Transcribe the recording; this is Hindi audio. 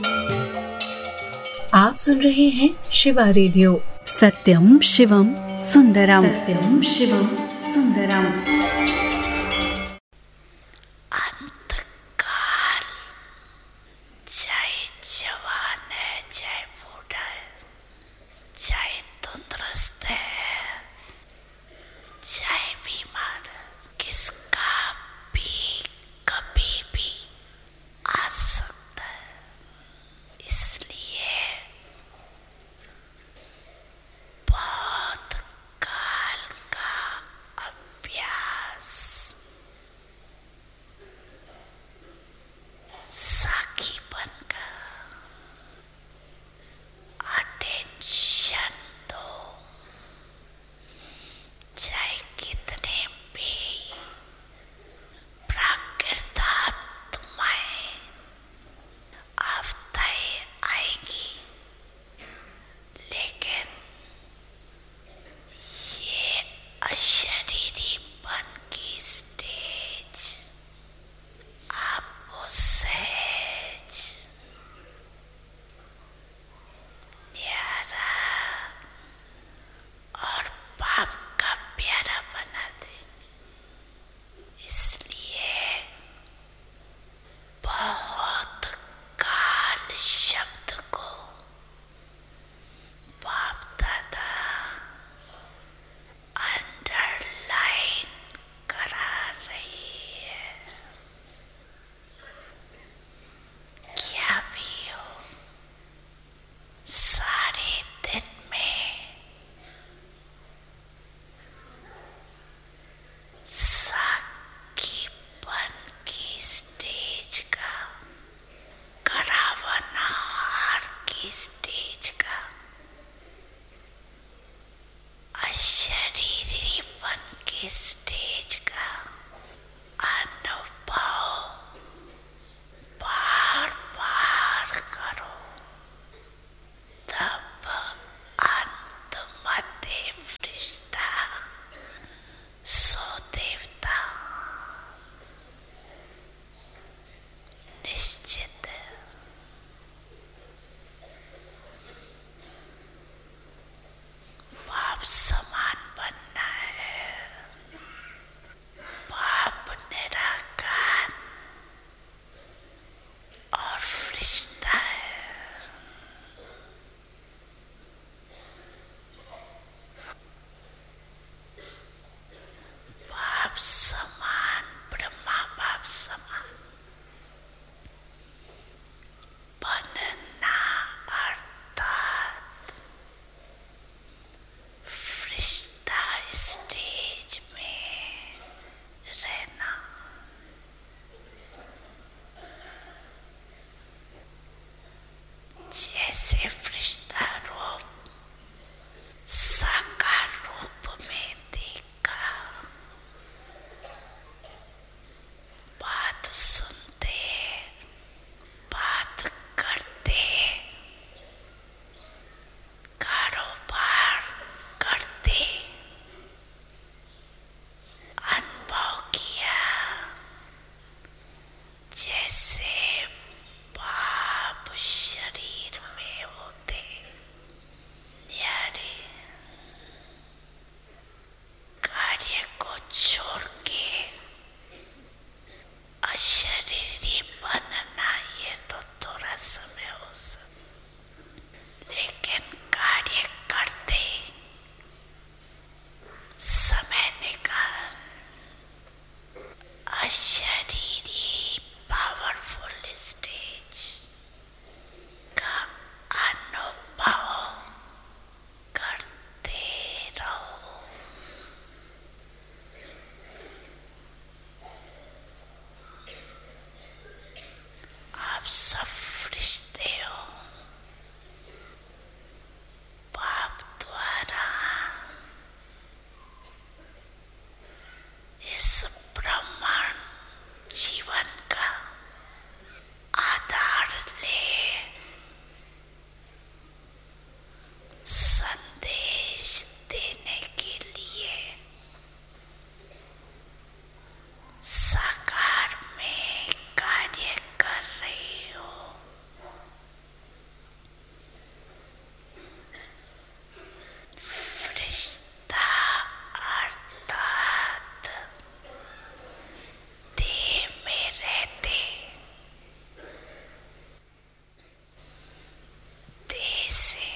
आप सुन रहे हैं शिवा रेडियो। सत्यम शिवम सुंदरम, सत्यम शिवम सुंदरम। अंतकाल, चाहे जवान है चाहे बूढ़ा है, चाहे तंदुरुस्त है चाहे बीमार है, किसका भी कभी भी आ सकता है। इसलिए बहुत काल का अभ्यास, साखीपन का अटेंशन दो। चाहे कितने भी प्राकृतात्माएं आपदाएं आएंगी, लेकिन ये अशरीरीपन की स्टेज आपको सहज, न्यारा और पाप का प्यारा बना देंगे। इसलिए बहुत काल शब्द को बाप दादा अंडरलाइन करा रही है। क्या भी हो, सारे दिन में साखीपन की स्टेज का, करावनहार की स्टेज का, अशरीरीपन की स्टेज का अनुभव बार बार करो। तब अंत मध्य फरिश्ता सो देवता निश्चित है। बाप समान बनना है। बाप निराकार और फरिश्ता है। बाप समान, ब्रह्मा बाप समान बनना अर्थात फरिश्ता स्टेज में रहना। जैसे फरिश्ता रूप साकार रूप में देखा, बात सुनते, बात करते, कारोबार करते अनुभव किया। जैसे बाप शरीर में होते, न्यारे कार्य को छोड़ के अशरीरी बनना, ये तो थोड़ा समय हो सकता, लेकिन कार्य करते समय निकाल अशरीरी पावरफुल स्टेज का अनुभव करते रहो। आप सब फरिश्ते हो। बाप द्वारा इस ब्रह्मांड जीवन का आधार ले संदेश देने के लिए साकार में कार्य कर रहे हो। ऐसे